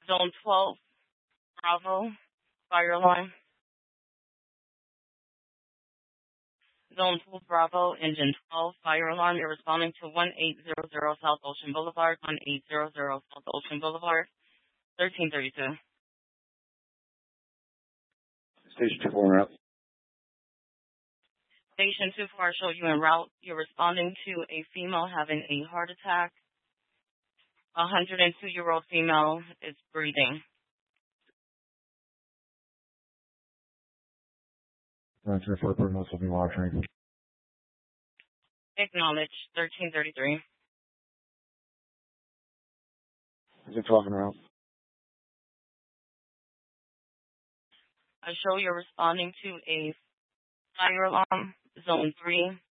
Zone 12, Bravo, fire alarm. Zone 12, Bravo, Engine 12, fire alarm. You're responding to 1800 South Ocean Boulevard, 1800 South Ocean Boulevard, 1332. Station 24 en route. Station 24, show you en route. You're responding to a female having a heart attack. A 102-year-old female is breathing. Answer for Bruno, will be monitoring. Acknowledge, 1333. Engine 12 en route. I show you're responding to a fire alarm, Zone 3,